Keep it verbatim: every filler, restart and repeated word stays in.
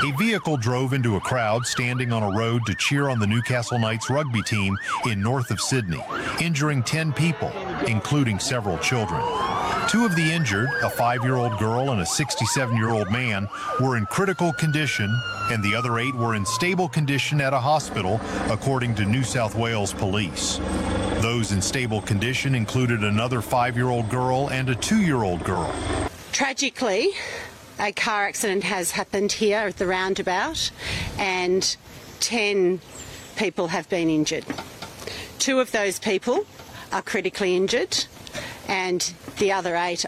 A vehicle drove into a crowd standing on a road to cheer on the Newcastle Knights rugby team in north of Sydney, injuring ten people, including several children. Two of the injured, a five-year-old girl and a sixty-seven-year-old man, were in critical condition, and the other eight were in stable condition at a hospital, according to New South Wales Police. Those in stable condition included another five-year-old girl and a two-year-old girl. Tragically, a car accident has happened here at the roundabout and ten people have been injured. Two of those people are critically injured and the other eight